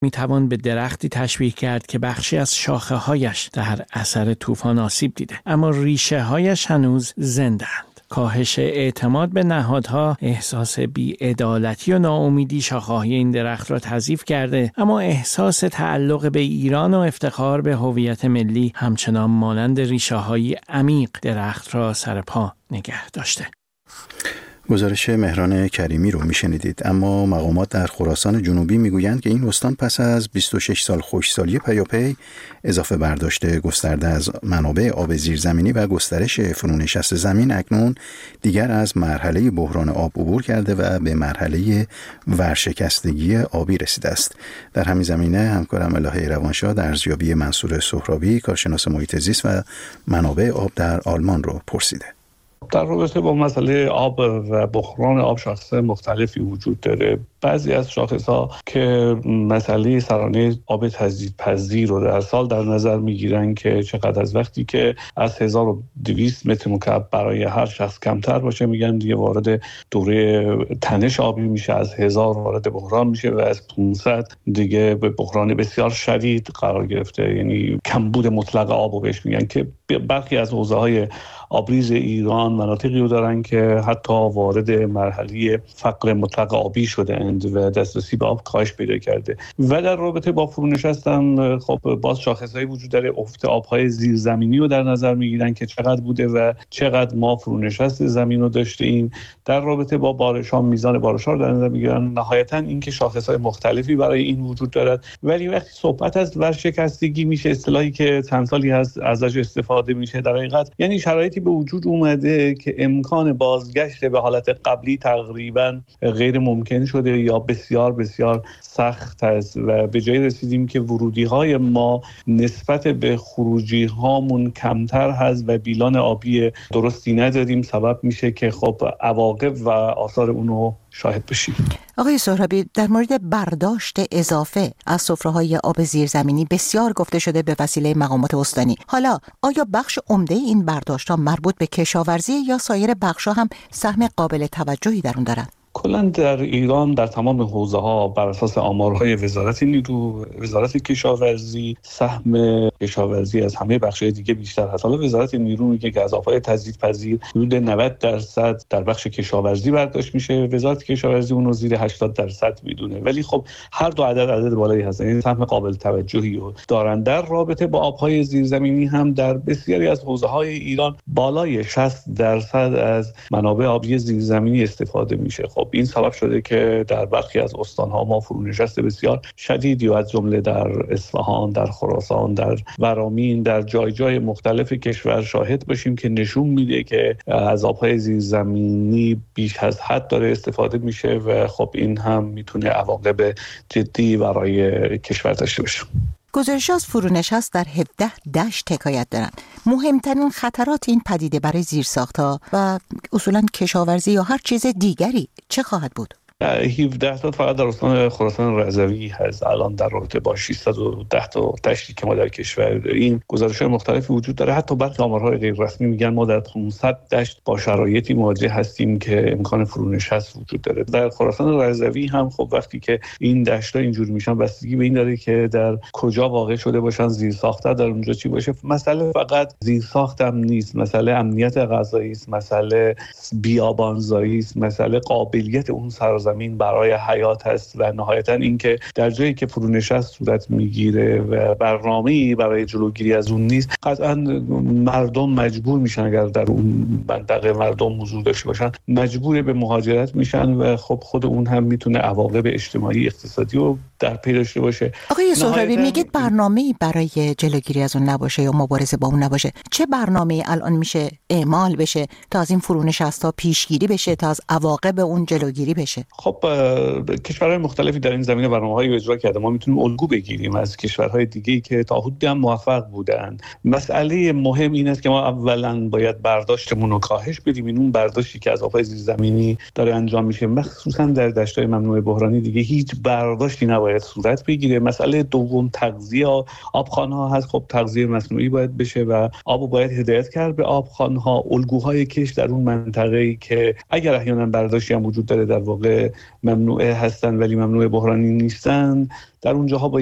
میتوان به درختی تشبیه کرد که بخشی از شاخه‌هایش در اثر طوفان آسیب دیده، اما ریشه‌هایش هنوز زنده‌اند. کاهش اعتماد به نهادها، احساس بی‌عدالتی و ناامیدی شاخه‌های این درخت را تضعیف کرده، اما احساس تعلق به ایران و افتخار به هویت ملی همچنان مانند ریشه‌های عمیق درخت را سر پا نگه داشته. گزارش مهران کریمی رو میشنیدید. اما مقامات در خراسان جنوبی میگویند که این استان پس از 26 سال خشکسالی پیاپی، اضافه برداشت گسترده از منابع آب زیرزمینی و گسترش فرونشست زمین، اکنون دیگر از مرحله بحران آب عبور کرده و به مرحله ورشکستگی آبی رسیده است. در همین زمینه همکارم الهه روانشاه در ارزیابی منصور سهرابی، کارشناس محیط زیست و منابع آب در آلمان رو پرسیده. در رابطه با مسئله آب و بحران آب شاخص‌های مختلفی وجود داره. بعضی از شاخص‌ها که مسئله سرانه آب تجدیدپذیر رو در سال در نظر میگیرن که چقدر از وقتی که از 1200 متر مکعب برای هر شخص کمتر باشه، میگن دیگه وارد دوره تنش آبی میشه، از 1000 وارد بحران میشه و از 500 دیگه به بحران بسیار شدید قرار گرفته. یعنی کمبود مطلق آب رو بهش میگن که برخی از حوزه‌های آبریز ایران مناطقی رو دارن که حتی وارد مرحله فقر مطلق آبی شده و دسترسی به آب کاهش پیدا کرده. و در رابطه با فرونشست هم خب باز شاخصهایی وجود داره. افت آبهای زیرزمینی رو در نظر میگیرن که چقدر بوده و چقدر ما فرونشست زمین رو داشتیم. در رابطه با بارش‌ها، میزان بارش‌ها رو در نظر میگیرن. نهایتاً اینکه شاخصهای مختلفی برای این وجود دارد. ولی وقتی صحبت از ورشکستگی میشه، اصطلاحی که چند سالی ازش استفاده میشه، در حقیقت یعنی شرایطی به وجود اومده که امکان بازگشت به حالت قبلی تقریباً غیر ممکن شده یا بسیار بسیار سخت است و به جایی رسیدیم که ورودی‌های ما نسبت به خروجی‌هامون کمتر هست و بیلان آبی درستی نداریم. سبب میشه که خب عواقب و آثار اونو شاهد بشیم. آقای سهرابی، در مورد برداشت اضافه از سفره‌های آب زیرزمینی بسیار گفته شده به وسیله مقامات استانی. حالا آیا بخش عمده این برداشت‌ها مربوط به کشاورزی یا سایر بخش‌ها هم سهم قابل توجهی در اون دارند؟ کلاً در ایران در تمام حوزه‌ها بر اساس آمارهای وزارت نیرو، وزارت کشاورزی، سهم کشاورزی از همه بخش‌های دیگه بیشتر هست. حالا وزارت نیرو میگه که از آب‌های تجدیدپذیر حدود 90% در بخش کشاورزی برداشت میشه، وزارت کشاورزی اون رو زیر 80% میدونه. ولی خب هر دو عدد بالایی هستن، این سهم قابل توجهی رو دارن. در رابطه با آب‌های زیرزمینی هم در بسیاری از حوزه‌های ایران بالای 60% از منابع آبی زیرزمینی استفاده میشه. خب این سبب شده که در برخی از استان‌ها ما فرونشست بسیار شدیدی و از جمله در اصفهان، در خراسان، در ورامین، در جای جای مختلف کشور شاهد باشیم که نشون میده که از آب‌های زیرزمینی بیش از حد داره استفاده میشه و خب این هم میتونه عواقب جدی برای کشور داشته باشه. گزارش از فرونشست در 17 دشت حکایت دارند. مهمترین خطرات این پدیده برای زیرساخت‌ها و اصولاً کشاورزی یا هر چیز دیگری چه خواهد بود؟ 17 تا فقط در استان خراسان رضوی هست. الان در رابطه با 610 تا دشتی که ما در کشور داریم گزارش‌های مختلفی وجود داره. حتی برخی آمارهای غیر رسمی میگن ما در 500 دشت با شرایطی مواجه هستیم که امکان فرونشست وجود داره. در خراسان رضوی هم خب وقتی که این دشت‌ها اینجوری میشن بستگی به این داره که در کجا واقع شده باشن، زیرساخت‌ها در اونجا چی باشه. مسئله فقط زیرساخت هم نیست، مسئله امنیت غذایی است، مسئله بیابانزایی است، مسئله قابلیت اون سرزمین برای حیات هست و نهایتا اینکه در جایی که فرونشست صورت میگیره و برنامه‌ای برای جلوگیری از اون نیست، قطعا مردم مجبور میشن، اگر در اون منطقه مردم حضور داشته باشن مجبور به مهاجرت میشن و خب خود اون هم میتونه عواقب اجتماعی اقتصادی رو در پی داشته باشه. آقای سهرابی میگید برنامه‌ای برای جلوگیری از اون نباشه یا مبارزه با اون نباشه. چه برنامه‌ای الان میشه اعمال بشه تا از این فرونشست‌ها پیشگیری بشه، تا از عواقب اون جلوگیری بشه؟ خب کشورهای مختلفی در این زمینه برنامه‌هایی اجرا کرده. ما میتونیم الگو بگیریم از کشورهای دیگه‌ای که تا حدودی هم موفق بودن. مسئله مهم این است که ما اولا باید برداشتمون رو کاهش بدیم. اون برداشتی که از آب‌های زیرزمینی داره انجام میشه، مخصوصا در دشت‌های ممنوع بحرانی، دیگه هیچ برداشتی نباید باید صورت بگیره. مسئله دوم تغذیه آبخوان‌ها هست. خب تغذیه مصنوعی باید بشه و آبو باید هدایت کرد به آبخوان‌ها. الگوهای کشت در اون منطقه‌ای که اگر احیانا برداشتی هم وجود داره در واقع ممنوعه هستن ولی ممنوعه بحرانی نیستن، در اونجاها